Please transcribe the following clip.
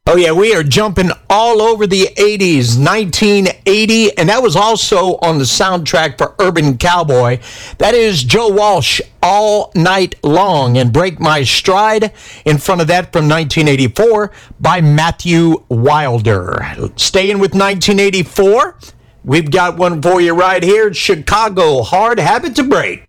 Oh, yeah, we are jumping all over the 80s, 1980, and that was also on the soundtrack for Urban Cowboy. That is Joe Walsh, All Night Long, and Break My Stride. In front of that from 1984 by Matthew Wilder. Staying with 1984, we've got one for you right here, Chicago, Hard Habit to Break.